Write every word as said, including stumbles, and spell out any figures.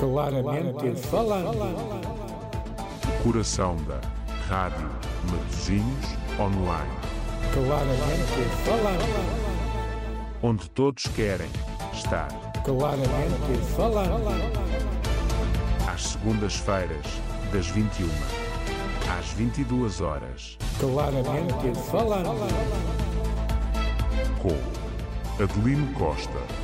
Claramente falando. O coração da Rádio Matosinhos Online. Claramente falando. Onde todos querem estar. Claramente falando. Às segundas-feiras, das vinte e uma às vinte e duas horas. Claramente falando. Com Adelino Costa.